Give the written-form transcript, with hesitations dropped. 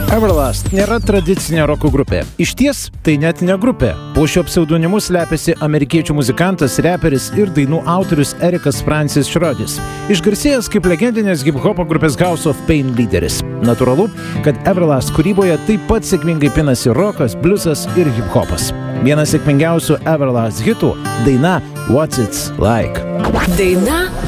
Everlast nėra tradicinė roko grupė. Išties, tai net ne grupė. Po šio pseudonimu slepiasi amerikiečių muzikantas, reperis ir dainų autorius Erikas Francis Šrodis, išgarsėjęs kaip legendinės hip-hopo grupės House of Pain lyderis. Natūralu, kad Everlast kūryboje taip pat sėkmingai pinasi rokas, bliuzas ir hip-hopas. Vienas sėkmingiausių Everlast hitų – daina What's It's Like. Daina